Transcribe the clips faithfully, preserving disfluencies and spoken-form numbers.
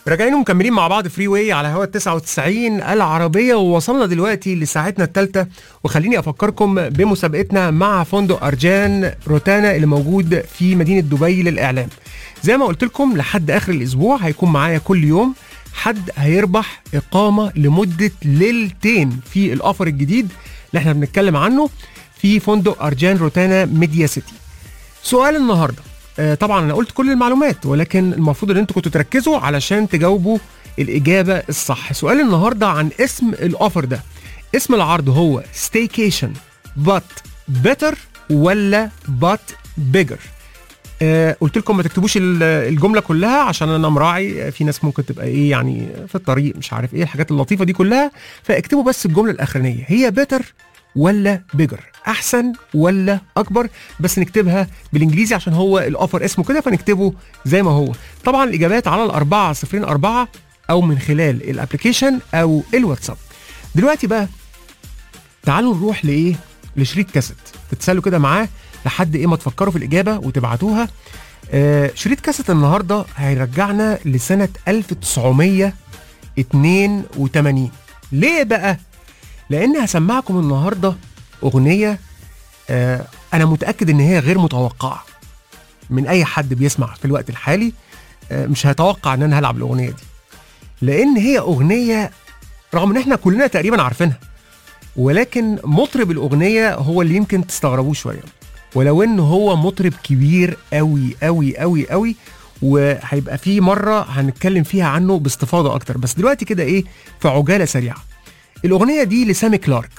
راجعين ومكملين مع بعض فري واي على هوا تسعة وتسعين العربية، ووصلنا دلوقتي لساعتنا الثالثة. وخليني أفكركم بمسابقتنا مع فندق أرجان روتانا اللي موجود في مدينة دبي للإعلام. زي ما قلت لكم لحد آخر الأسبوع هيكون معايا كل يوم حد هيربح إقامة لمدة ليلتين في الأوفر الجديد اللي احنا بنتكلم عنه في فندق أرجان روتانا ميديا سيتي. سؤال النهارده، آه طبعا انا قلت كل المعلومات، ولكن المفروض ان انتوا كنتوا تركزوا علشان تجاوبوا الاجابه الصح. سؤال النهارده عن اسم الاوفر ده. اسم العرض هو ستيكيشن بات بيتر ولا بات بيجر؟ آه قلت لكم ما تكتبوش الجمله كلها عشان انا مراعي في ناس ممكن تبقى ايه يعني في الطريق مش عارف ايه الحاجات اللطيفه دي كلها، فاكتبوا بس الجمله الاخرانيه هي بيتر ولا بيجر، احسن ولا اكبر، بس نكتبها بالانجليزي عشان هو الاوفر اسمه كده فنكتبه زي ما هو. طبعا الاجابات على الأربعة صفرين أربعة او من خلال الابليكيشن او الواتساب. دلوقتي بقى تعالوا نروح لايه لشريط كاسيت تتسالوا كده معاه لحد ايه ما تفكروا في الاجابه وتبعتوها. آه شريط كاسيت النهارده هيرجعنا لسنه ألف وتسعمية اتنين وتمانين. ليه بقى؟ لأن هسمعكم النهاردة أغنية آه أنا متأكد إن هي غير متوقعة من أي حد بيسمع في الوقت الحالي. آه مش هيتوقع إن أنا هلعب الأغنية دي، لأن هي أغنية رغم إن إحنا كلنا تقريبا عارفينها، ولكن مطرب الأغنية هو اللي يمكن تستغربوه شوية، ولو إنه هو مطرب كبير أوي أوي أوي أوي، وهيبقى فيه مرة هنتكلم فيها عنه باستفاضة أكتر. بس دلوقتي كده إيه في عجالة سريعة. الأغنية دي لسامي كلارك.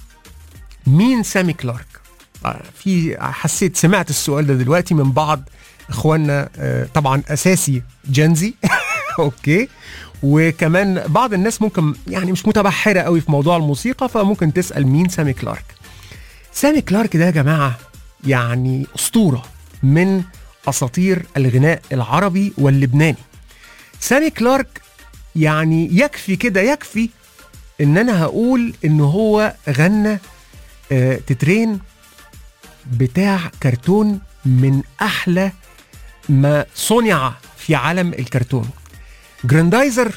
مين سامي كلارك؟ آه في حسيت سمعت السؤال ده دلوقتي من بعض إخواننا، آه طبعا أساسي جنزي أوكي، وكمان بعض الناس ممكن يعني مش متبحرة قوي في موضوع الموسيقى فممكن تسأل مين سامي كلارك. سامي كلارك ده يا جماعة يعني أسطورة من أساطير الغناء العربي واللبناني. سامي كلارك يعني يكفي كده يكفي ان انا هقول ان هو غنى آه تترين بتاع كرتون من احلى ما صنع في عالم الكرتون، جراندايزر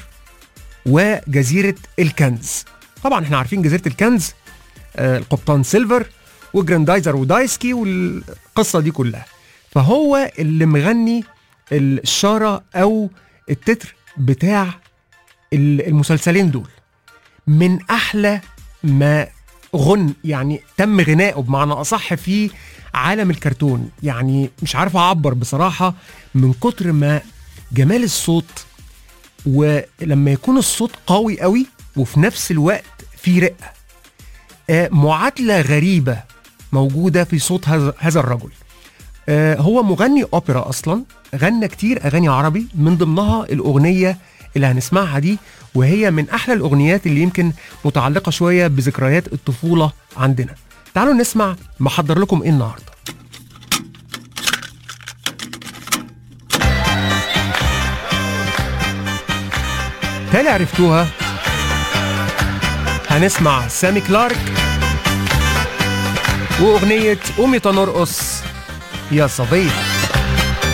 وجزيرة الكنز. طبعا احنا عارفين جزيرة الكنز، آه القبطان سيلفر وجراندايزر ودايسكي والقصة دي كلها. فهو اللي مغني الشارة او التتر بتاع المسلسلين دول، من احلى ما غن يعني تم غنائه بمعنى اصح في عالم الكرتون. يعني مش عارف اعبر بصراحة من كتر ما جمال الصوت، ولما يكون الصوت قوي قوي وفي نفس الوقت في رقة، آه معادلة غريبة موجودة في صوت هذا الرجل. آه هو مغني اوبرا اصلا، غنى كتير اغاني عربي من ضمنها الاغنية اللي هنسمعها دي، وهي من احلى الاغنيات اللي يمكن متعلقة شوية بذكريات الطفولة عندنا. تعالوا نسمع محضر لكم ايه النهاردة. تالي عرفتوها؟ هنسمع سامي كلارك واغنية قومي تنرقص يا صبية.